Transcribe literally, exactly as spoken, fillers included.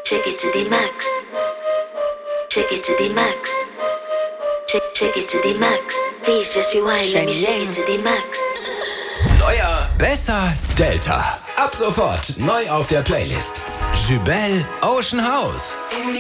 Take it to the max. Take it to the max. Take, take it to the max. Please just rewind, let me shake it to the max. Neuer, besser, Delta. Ab sofort neu auf der Playlist. Jubel Ocean House.